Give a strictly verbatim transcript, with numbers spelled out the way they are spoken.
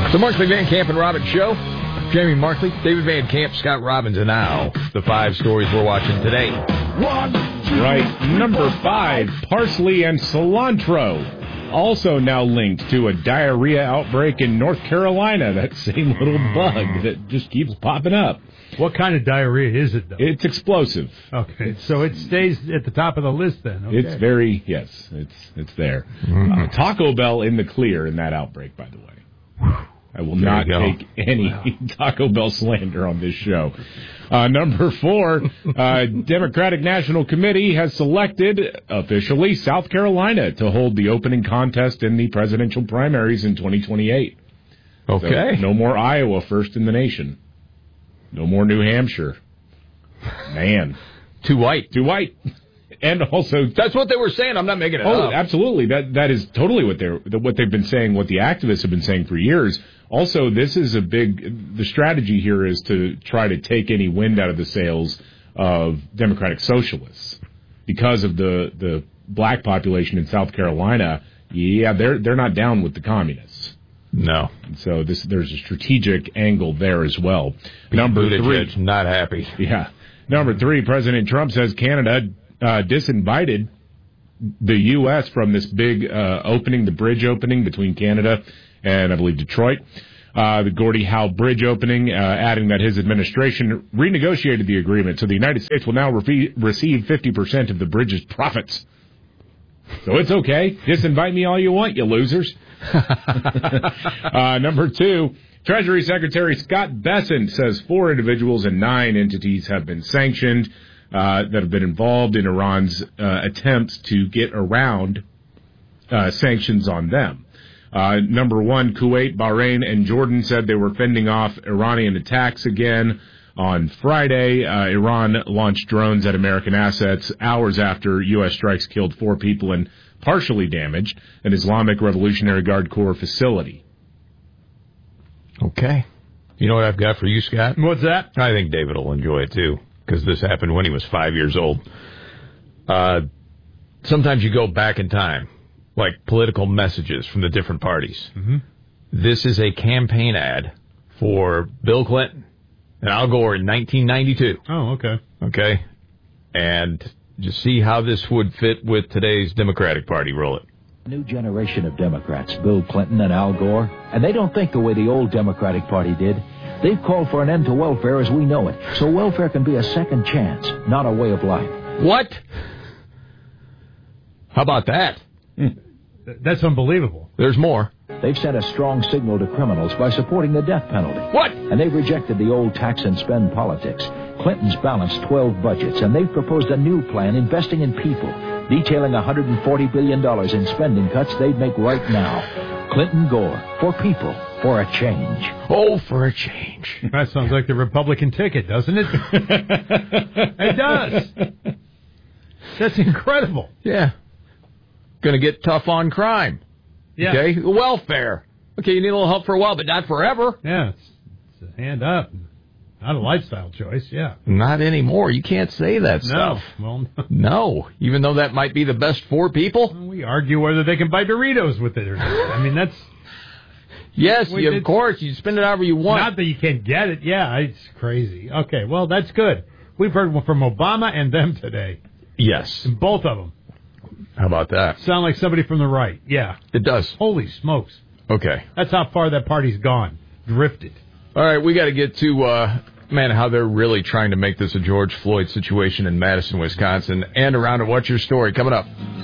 The Markley Van Camp and Robbins Show. Jamie Markley, David Van Camp, Scott Robbins, and now the five stories we're watching today. One, two, right, number five, parsley and cilantro. Also now linked to a diarrhea outbreak in North Carolina. That same little bug that just keeps popping up. What kind of diarrhea is it, though? It's explosive. Okay, so it stays at the top of the list then. Okay. It's very, yes, it's it's there. Mm-hmm. Uh, Taco Bell in the clear in that outbreak, by the way. I will there not take any wow. Taco Bell slander on this show. Uh, number four, uh, Democratic National Committee has selected officially South Carolina to hold the opening contest in the presidential primaries in twenty twenty-eight. Okay. So no more Iowa first in the nation. No more New Hampshire. Man. Too white. Too white. And also... That's what they were saying. I'm not making it oh, up. Oh, absolutely. That That is totally what they're what they've been saying, what the activists have been saying for years. Also, this is a big... The strategy here is to try to take any wind out of the sails of Democratic Socialists. Because of the, the black population in South Carolina, yeah, they're they're not down with the communists. No. So this there's a strategic angle there as well. Pete Number Buttigieg, three. not happy. Yeah. Number three, President Trump says Canada uh, disinvited the U S from this big uh, opening, the bridge opening between Canada and, I believe, Detroit. Uh, the Gordie Howe Bridge opening, uh, adding that his administration renegotiated the agreement. So the United States will now re- receive fifty percent of the bridge's profits. So it's okay. Disinvite me all you want, you losers. uh, number two, Treasury Secretary Scott Bessent says four individuals and nine entities have been sanctioned uh, that have been involved in Iran's uh, attempts to get around uh, sanctions on them. Uh, number one, Kuwait, Bahrain, and Jordan said they were fending off Iranian attacks again. On Friday, uh, Iran launched drones at American assets hours after U S strikes killed four people and partially damaged an Islamic Revolutionary Guard Corps facility. Okay. You know what I've got for you, Scott? What's that? I think David will enjoy it, too, because this happened when he was five years old. Uh, sometimes you go back in time, like political messages from the different parties. Mm-hmm. This is a campaign ad for Bill Clinton and Al Gore in nineteen ninety-two. Oh, okay. Okay. And just see how this would fit with today's Democratic Party. Roll it. New generation of Democrats, Bill Clinton and Al Gore, and they don't think the way the old Democratic Party did. They've called for an end to welfare as we know it, so welfare can be a second chance, not a way of life. What? How about that? Mm. That's unbelievable. There's more. They've sent a strong signal to criminals by supporting the death penalty. What? And they've rejected the old tax and spend politics. Clinton's balanced twelve budgets, and they've proposed a new plan investing in people, detailing one hundred forty billion dollars in spending cuts they'd make right now. Clinton Gore, for people, for a change. Oh, for a change. That sounds like the Republican ticket, doesn't it? It does. That's incredible. Yeah. Going to get tough on crime. Yeah. Okay, welfare. Okay, you need a little help for a while, but not forever. Yeah, it's, it's a hand up. Not a lifestyle choice, yeah. Not anymore. You can't say that no. stuff. Well, no. No, even though that might be the best for people. Well, we argue whether they can buy Doritos with it or not. I mean, that's... Yes, you, of course, you spend it however you want. Not that you can't get it. Yeah, it's crazy. Okay, well, that's good. We've heard from Obama and them today. Yes. And both of them. How about that? Sound like somebody from the right. Yeah. It does. Holy smokes. Okay. That's how far that party's gone. Drifted. All right, we got to get to, uh, man, how they're really trying to make this a George Floyd situation in Madison, Wisconsin. And around it, what's your story? Coming up.